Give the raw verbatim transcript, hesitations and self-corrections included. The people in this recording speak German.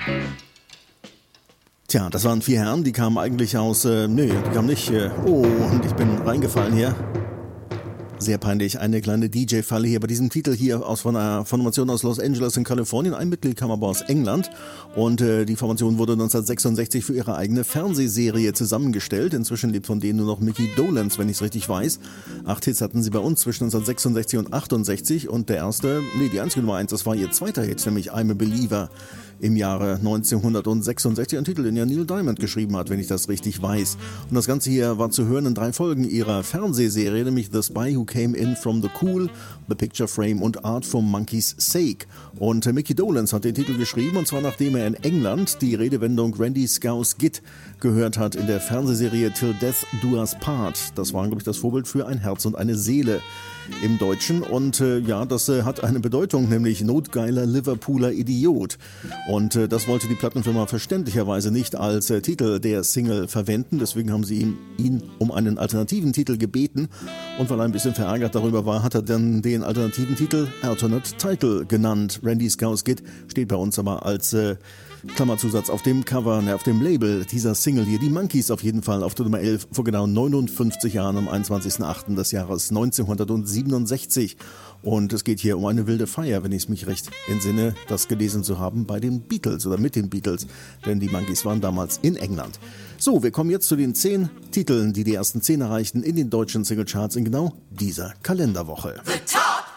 Tja, das waren vier Herren, die kamen eigentlich aus, äh, nee, die kamen nicht, äh, oh, und ich bin reingefallen hier. Sehr peinlich, eine kleine D J-Falle hier bei diesem Titel hier aus von einer Formation aus Los Angeles in Kalifornien. Ein Mitglied kam aber aus England und äh, die Formation wurde neunzehnhundertsechsundsechzig für ihre eigene Fernsehserie zusammengestellt. Inzwischen lebt von denen nur noch Mickey Dolenz, wenn ich es richtig weiß. Acht Hits hatten sie bei uns zwischen neunzehnhundertsechsundsechzig und achtundsechzig und der erste, nee, die einzige Nummer eins, das war ihr zweiter Hit, nämlich I'm a Believer im Jahre neunzehnhundertsechsundsechzig, ein Titel, den ja Neil Diamond geschrieben hat, wenn ich das richtig weiß. Und das Ganze hier war zu hören in drei Folgen ihrer Fernsehserie, nämlich The Spy Who Came In From The Cool, The Picture Frame und Art for Monkey's Sake. Und äh, Mickey Dolenz hat den Titel geschrieben, und zwar nachdem er in England die Redewendung Randy Scouse Git gehört hat in der Fernsehserie Till Death Do Us Part. Das war, glaube ich, das Vorbild für Ein Herz und eine Seele im Deutschen. Und äh, ja, das äh, hat eine Bedeutung, nämlich notgeiler Liverpooler Idiot. Und äh, das wollte die Plattenfirma verständlicherweise nicht als äh, Titel der Single verwenden. Deswegen haben sie ihm, ihn um einen alternativen Titel gebeten. Und weil er ein bisschen verärgert darüber war, hat er dann den alternativen Titel Alternate Title genannt. Randy Scouse Git steht bei uns aber als äh, Klammerzusatz auf dem Cover, ne, auf dem Label dieser Single hier. Die Monkees auf jeden Fall auf der Nummer elf vor genau neunundfünfzig Jahren am einundzwanzigsten achten des Jahres neunzehnhundertsiebenundsechzig. Und es geht hier um eine wilde Feier, wenn ich es mich recht entsinne, das gelesen zu haben bei den Beatles oder mit den Beatles, denn die Monkees waren damals in England. So, wir kommen jetzt zu den zehn Titeln, die die ersten zehn erreichten in den deutschen Singlecharts in genau dieser Kalenderwoche. The top